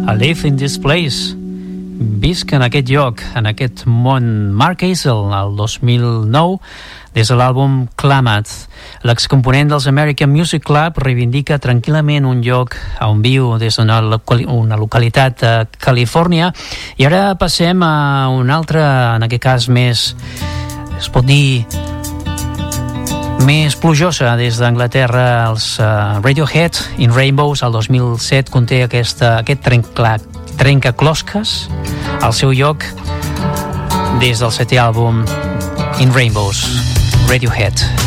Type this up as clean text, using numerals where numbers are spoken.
I live in this place. Visc en aquest lloc, en aquest món. Mark Hazel, el 2009, des de l'àlbum Clamat. L'excomponent dels American Music Club reivindica tranquil·lament un lloc on viu des d'una localitat de Califòrnia. I ara passem a un altre, en aquest cas més, es pot dir, més plujosa, des d'Anglaterra. Els Radiohead, In Rainbows, el 2007, conté aquest trencaclosques al seu lloc des del setè àlbum In Rainbows, Radiohead.